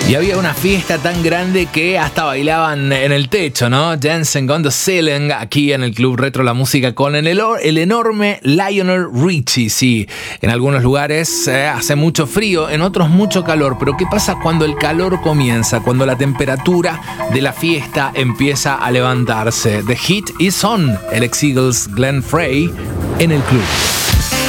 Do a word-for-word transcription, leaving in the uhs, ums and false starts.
Y había una fiesta tan grande que hasta bailaban en el techo, ¿no? Dancing on the Ceiling, aquí en el Club Retro La Música con el, el enorme Lionel Richie. Sí, en algunos lugares eh, hace mucho frío, en otros mucho calor. Pero ¿qué pasa cuando el calor comienza? Cuando la temperatura de la fiesta empieza a levantarse. The Heat is on. El ex Eagles Glenn Frey en el club.